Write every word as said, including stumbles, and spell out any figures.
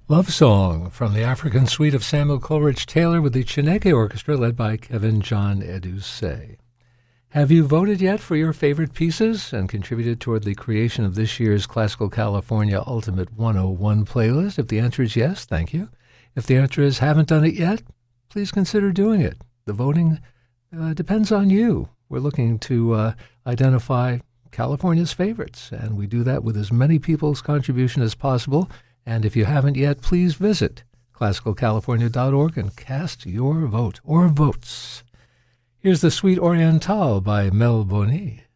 Love Song from the African Suite of Samuel Coleridge Taylor with the Chineke Orchestra led by Kevin John Edusei. Have you voted yet for your favorite pieces and contributed toward the creation of this year's Classical California Ultimate one oh one playlist? If the answer is yes, thank you. If the answer is haven't done it yet, please consider doing it. The voting uh, depends on you. We're looking to uh, identify California's favorites, and we do that with as many people's contribution as possible. And if you haven't yet, please visit classical california dot org and cast your vote or votes. Here's the Suite Orientale by Mel Boni.